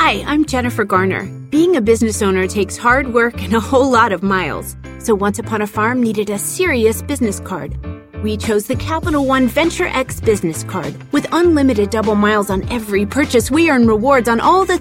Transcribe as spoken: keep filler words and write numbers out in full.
Hi, I'm Jennifer Garner. Being a business owner takes hard work and a whole lot of miles. So Once Upon a Farm needed a serious business card. We chose the Capital One Venture X business card. With unlimited double miles on every purchase, we earn rewards on all the